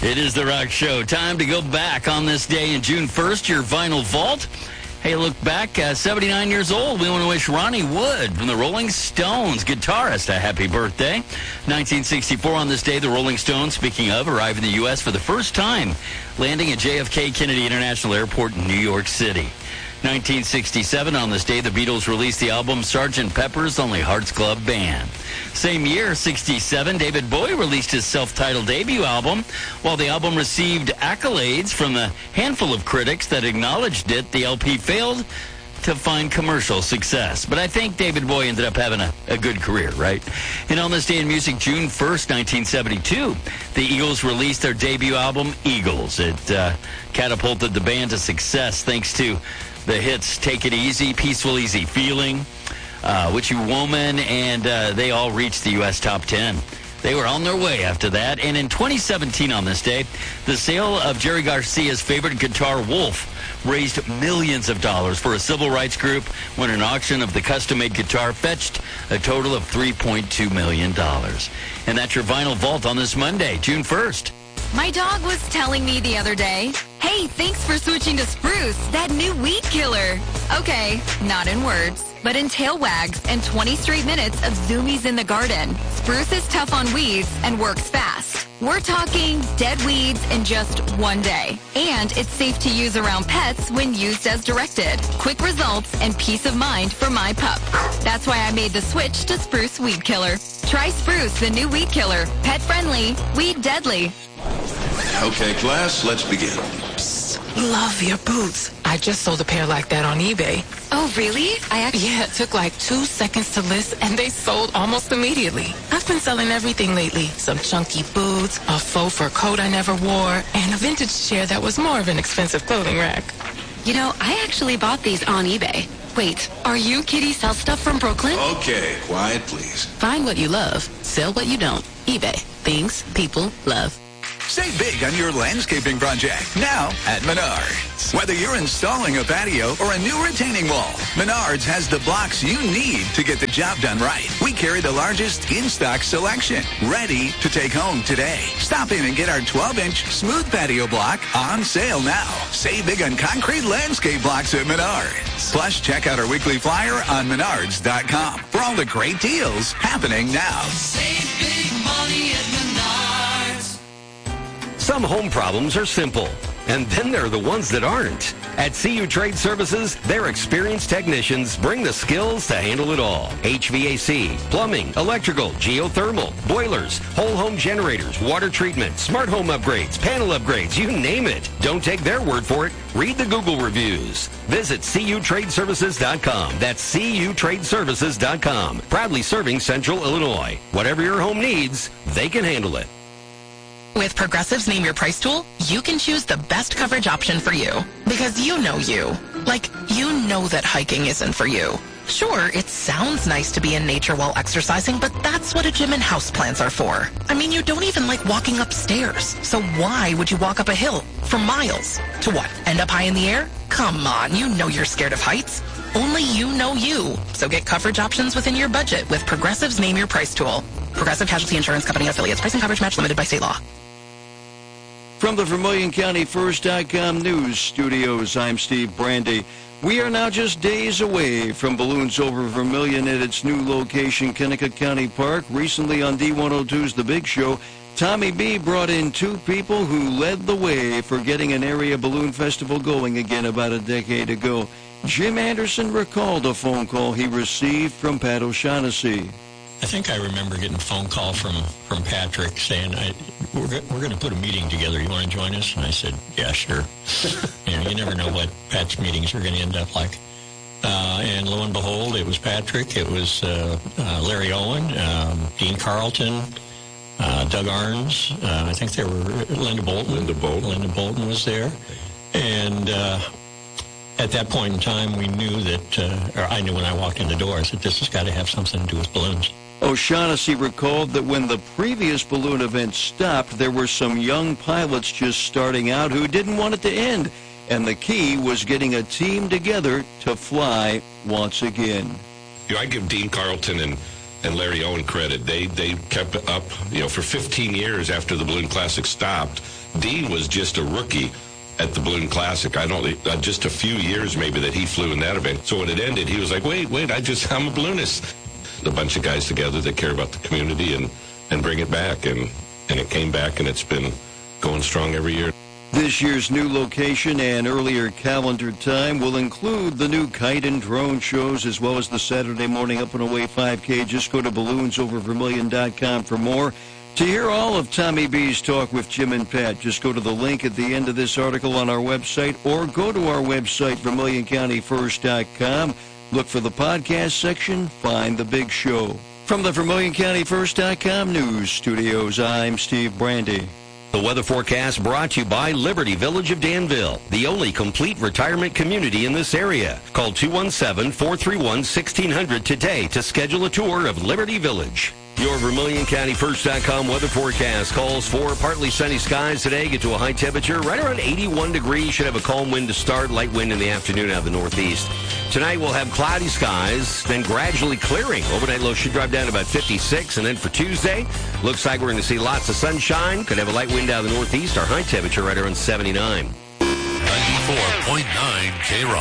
It is The Rock Show. Time to go back on this day in June 1st, your vinyl vault. Hey, look back, 79 years old. We want to wish Ronnie Wood from the Rolling Stones, guitarist, a happy birthday. 1964 on this day, the Rolling Stones, speaking of, arrived in the U.S. for the first time, landing at JFK Kennedy International Airport in New York City. 1967 on this day, the Beatles released the album Sgt. Pepper's Lonely Hearts Club Band. Same year, 67, David Bowie released his self-titled debut album. While the album received accolades from a handful of critics that acknowledged it, the LP failed to find commercial success. But I think David Bowie ended up having a good career, right? And on this day in music, June 1st, 1972, the Eagles released their debut album, Eagles. It catapulted the band to success thanks to the hits Take It Easy, Peaceful Easy Feeling, Witchy Woman, and they all reached the U.S. top 10. They were on their way after that. And in 2017 on this day, the sale of Jerry Garcia's favorite guitar, Wolf, raised millions of dollars for a civil rights group when an auction of the custom-made guitar fetched a total of $3.2 million. And that's your vinyl vault on this Monday, June 1st. My dog was telling me the other day, hey, thanks for switching to Spruce, that new weed killer. Okay, not in words, but in tail wags and 20 straight minutes of zoomies in the garden. Spruce is tough on weeds and works fast. We're talking dead weeds in just one day. And it's safe to use around pets when used as directed. Quick results and peace of mind for my pup. That's why I made the switch to Spruce Weed Killer. Try Spruce, the new weed killer. Pet-friendly, weed-deadly. Okay, class, let's begin. Psst, love your boots. I just sold a pair like that on eBay. Oh, really? Yeah, it took like 2 seconds to list, and they sold almost immediately. I've been selling everything lately. Some chunky boots, a faux fur coat I never wore, and a vintage chair that was more of an expensive clothing rack. You know, I actually bought these on eBay. Wait, are you Kitty Sell Stuff from Brooklyn? Okay, quiet, please. Find what you love, sell what you don't. eBay. Things people love. Save big on your landscaping project now at Menards. Whether you're installing a patio or a new retaining wall, Menards has the blocks you need to get the job done right. We carry the largest in-stock selection, ready to take home today. Stop in and get our 12-inch smooth patio block on sale now. Save big on concrete landscape blocks at Menards. Plus, check out our weekly flyer on Menards.com for all the great deals happening now. Save big money at Menards. Some home problems are simple, and then there are the ones that aren't. At CU Trade Services, their experienced technicians bring the skills to handle it all. HVAC, plumbing, electrical, geothermal, boilers, whole home generators, water treatment, smart home upgrades, panel upgrades, you name it. Don't take their word for it. Read the Google reviews. Visit CUTradeservices.com. That's CUTradeservices.com. Proudly serving Central Illinois. Whatever your home needs, they can handle it. With Progressive's Name Your Price tool, you can choose the best coverage option for you. Because you know you. Like, you know that hiking isn't for you. Sure, it sounds nice to be in nature while exercising, but that's what a gym and houseplants are for. I mean, you don't even like walking upstairs. So why would you walk up a hill for miles? To what, end up high in the air? Come on, you know you're scared of heights. Only you know you. So get coverage options within your budget with Progressive's Name Your Price tool. Progressive Casualty Insurance Company affiliates. Price and coverage match limited by state law. From the Vermilion County First.com News Studios, I'm Steve Brandy. We are now just days away from Balloons Over Vermilion at its new location, Kennecott County Park. Recently on D102's The Big Show, Tommy B brought in two people who led the way for getting an area balloon festival going again about a decade ago. Jim Anderson recalled a phone call he received from Pat O'Shaughnessy. I think I remember getting a phone call from Patrick saying, we're going to put a meeting together. You want to join us? And I said, yeah, sure. You never know what Pat's meetings are going to end up like. And lo and behold, it was Patrick. It was Larry Owen, Dean Carlton, Doug Arns. I think there were Linda Bolton. Linda Bolton was there. And at that point in time, we knew that, or I knew when I walked in the door, I said, this has got to have something to do with balloons. O'Shaughnessy recalled that when the previous balloon event stopped, there were some young pilots just starting out who didn't want it to end, and the key was getting a team together to fly once again. I give Dean Carlton and and Larry Owen credit. They kept up, for 15 years after the Balloon Classic stopped. Dean was just a rookie at the Balloon Classic. I don't, just a few years maybe that he flew in that event. So when it ended, he was like, wait, I'm a balloonist. A bunch of guys together that care about the community and bring it back. And it came back, and it's been going strong every year. This year's new location and earlier calendar time will include the new kite and drone shows, as well as the Saturday morning Up and Away 5K. Just go to balloonsoververmillion.com for more. To hear all of Tommy B's Talk with Jim and Pat, just go to the link at the end of this article on our website, or go to our website, VermilionCountyFirst.com. Look for the podcast section, find the big show. From the VermilionCountyFirst.com news studios, I'm Steve Brandy. The weather forecast brought to you by Liberty Village of Danville, the only complete retirement community in this area. Call 217-431-1600 today to schedule a tour of Liberty Village. Your VermilionCountyFirst.com weather forecast calls for partly sunny skies today. Get to a high temperature right around 81 degrees. Should have a calm wind to start. Light wind in the afternoon out of the northeast. Tonight we'll have cloudy skies, then gradually clearing. Overnight low should drop down to about 56. And then for Tuesday, looks like we're going to see lots of sunshine. Could have a light wind out of the northeast. Our high temperature right around 79. 94.9 K-Rock.